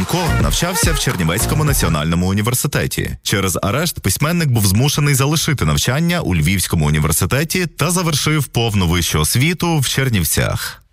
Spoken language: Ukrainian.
Франко навчався в Чернівецькому національному університеті. Через арешт письменник був змушений залишити навчання у Львівському університеті та завершив повну вищу освіту в Чернівцях.